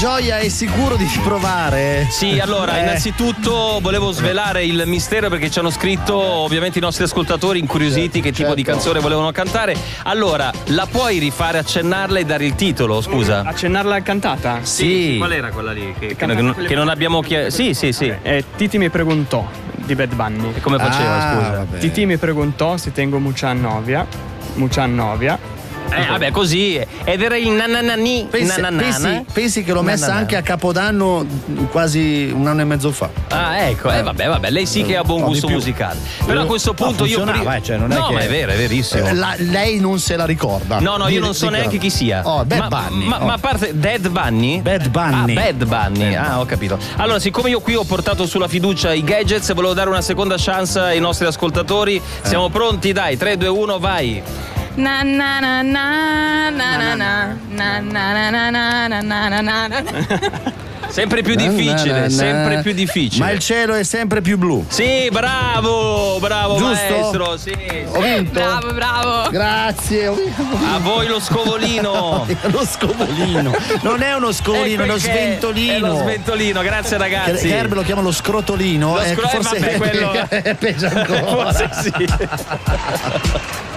Gioia, è sicuro di provare? Sì, allora, innanzitutto volevo svelare il mistero perché ci hanno scritto ovviamente i nostri ascoltatori incuriositi che tipo di canzone volevano cantare. Allora, la puoi rifare, accennarla e dare il titolo, scusa? Accennarla cantata? Sì. Qual era quella lì? Che non abbiamo chiesto. Sì. Titi mi preguntò di Bad Bunny. E come faceva, scusa? Vabbè. Titi mi preguntò se tengo mucha novia. Vabbè, così. Ed era il nananani. Pensi che l'ho messa anche a Capodanno quasi un anno e mezzo fa. Ah, ecco, vabbè, lei sì che ha buon gusto musicale. Però a questo punto io ma è vero, è verissimo. Lei non se la ricorda. No, io non so neanche chi sia. Bad Bunny. Ma a parte Dead Bunny? Bad Bunny. Bad Bunny. Ho capito. Allora, siccome io qui ho portato sulla fiducia i gadgets, volevo dare una seconda chance ai nostri ascoltatori. Siamo pronti? Dai, 3, 2, 1, vai. Na na na na na na na na na na na na na. Sempre più difficile, sempre più difficile. Ma il cielo è sempre più blu. Sì, bravo Giusto? maestro, sì. Ho vinto? Bravo. Grazie. A voi lo scovolino. Lo scovolino. Non è uno scovolino, è uno sventolino. È lo sventolino, grazie ragazzi. Kerb lo chiama lo scrotolino. Forse quello è peggio ancora. Forse sì.